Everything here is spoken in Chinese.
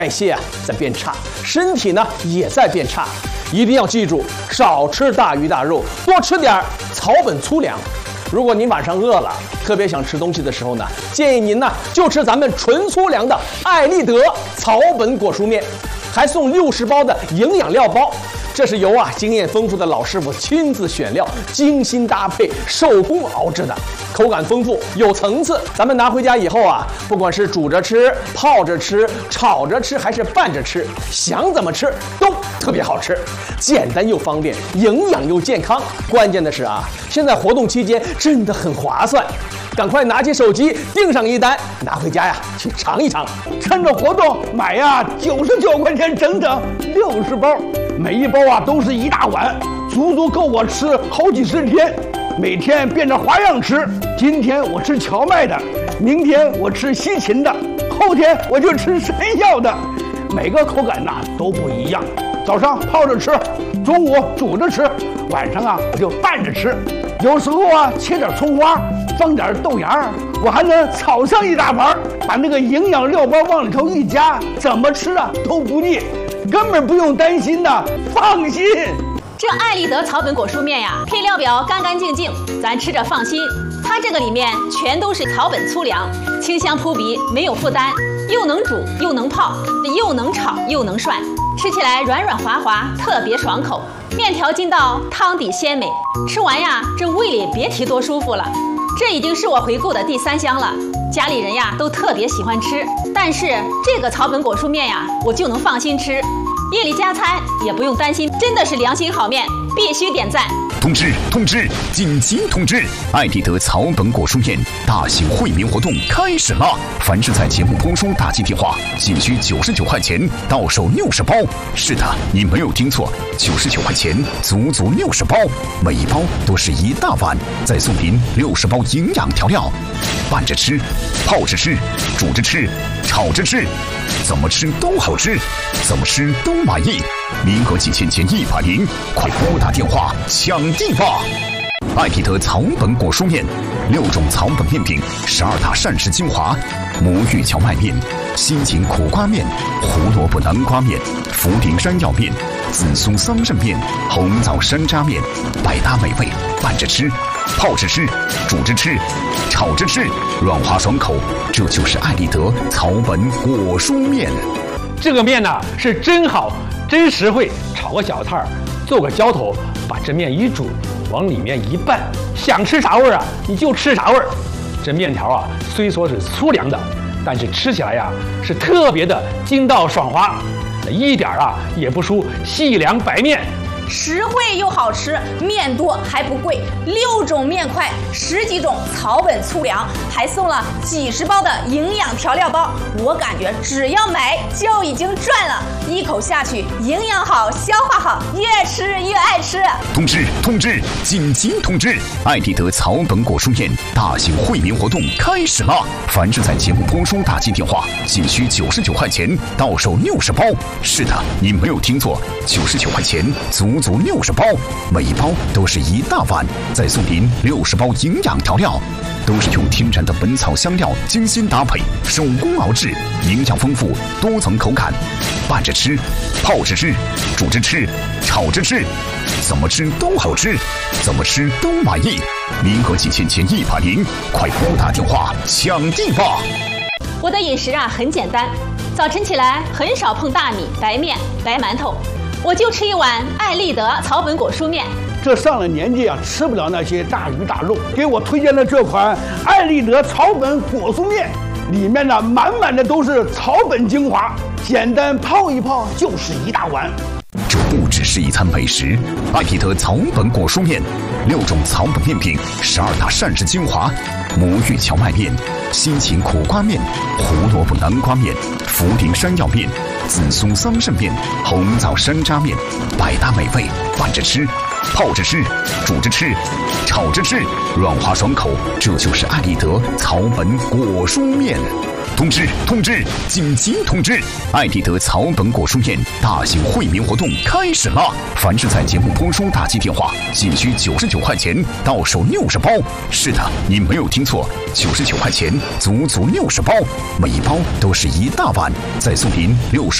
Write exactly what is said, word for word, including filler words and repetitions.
代谢啊在变差，身体呢也在变差，一定要记住，少吃大鱼大肉，多吃点草本粗粮。如果您晚上饿了，特别想吃东西的时候呢，建议您呢就吃咱们纯粗粮的艾立德草本果蔬面，还送六十包的营养料包。这是由啊经验丰富的老师傅亲自选料、精心搭配、手工熬制的，口感丰富有层次。咱们拿回家以后啊，不管是煮着吃、泡着吃、炒着吃，还是拌着吃，想怎么吃都特别好吃，简单又方便，营养又健康。关键的是啊，现在活动期间真的很划算，赶快拿起手机订上一单，拿回家呀去尝一尝。 趁着活动买呀，九十九块钱整整六十包。每一包啊都是一大碗，足足够我吃好几十天。每天变着花样吃，今天我吃荞麦的，明天我吃西芹的，后天我就吃山药的，每个口感呐都不一样。早上泡着吃，中午煮着吃，晚上啊我就拌着吃。有时候啊切点葱花，放点豆芽，我还能炒上一大盘，把那个营养料包往里头一加，怎么吃啊都不腻。根本不用担心的，放心。 这艾立德草本果蔬面呀，配料表干干净净，咱吃着放心。它这个里面全都是草本粗粮，清香扑鼻，没有负担，又能煮又能泡，又能炒又能涮，吃起来软软滑滑，特别爽口。面条筋道，汤底鲜美，吃完呀，这胃里别提多舒服了。这已经是我回购的第三箱了，家里人呀都特别喜欢吃。但是这个草本果蔬面呀，我就能放心吃，夜里加餐也不用担心，真的是良心好面，必须点赞。 通知通知，紧急通知！艾立德草本果蔬面大型惠民活动开始了！凡是在节目播出打进电话，仅需九十九块钱，到手六十包。是的，你没有听错，九十九块钱，足足六十包，每一包都是一大碗，再送您六十包营养调料，拌着吃，泡着吃，煮着吃，炒着吃，怎么吃都好吃，怎么吃都满意。名额仅限前一百名，快拨打电话抢地吧！艾立德草本果蔬面，六种草本面品，十二大膳食精华，魔芋荞麦面、心芹苦瓜面、胡萝卜南瓜面、茯苓山药面、紫苏桑葚面、红枣山楂面，百搭美味，拌着吃，泡着吃，煮着吃，炒着吃，软滑爽口，这就是艾立德草本果蔬面。 这个面呢是真好，真实惠，炒个小菜儿，做个浇头，把这面一煮，往里面一拌，想吃啥味儿啊你就吃啥味儿。这面条啊虽说是粗粮的，但是吃起来呀是特别的筋道爽滑，一点啊也不输细粮白面。 实惠又好吃，面多还不贵，六种面块，十几种草本粗粮，还送了几十包的营养调料包。我感觉只要买就已经赚了，一口下去，营养好，消化好，越吃越爱吃。 通知通知，紧急通知！艾立德草本果蔬面大型惠民活动开始了！凡是在节目播出打进电话，仅需九十九块钱，到手六十包。是的，你没有听错，九十九块钱，足足六十包，每一包都是一大碗，再送您六十包营养调料，都是用天然的本草香料精心搭配，手工熬制，营养丰富，多层口感，拌着吃，泡着吃，煮着吃，炒着吃，怎么吃都好吃，怎么吃都满意。名额仅限前一百名，快拨打电话抢地吧！ 我的饮食啊很简单，早晨起来很少碰大米、白面、白馒头，我就吃一碗艾立德草本果蔬面。 这上了年纪啊，吃不了那些大鱼大肉，给我推荐的这款艾立德草本果蔬面，里面呢满满的都是草本精华，简单泡一泡就是一大碗。 这不只是一餐美食，艾立德草本果蔬面，六种草本面品，十二大膳食精华，魔芋荞麦面、心芹苦瓜面、胡萝卜南瓜面、茯苓山药面、紫苏桑葚面、红枣山楂面，百搭美味，拌着吃，泡着吃，煮着吃，炒着吃，软滑爽口，这就是艾立德草本果蔬面。 通知通知，紧急通知！爱迪德草本果蔬宴大型惠民活动开始啦！凡是在节目播出打进电话，仅需九十九块钱，到手六十包。是的，你没有听错，九十九块钱，足足六十包，每一包都是一大碗，再送您六十。